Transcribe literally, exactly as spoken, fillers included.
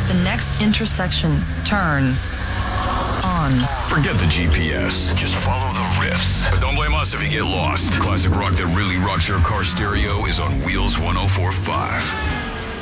At the next intersection, turn on. Forget the G P S. Just follow the riffs. But don't blame us if you get lost. Classic rock that really rocks your car stereo is on Wheels one oh four point five.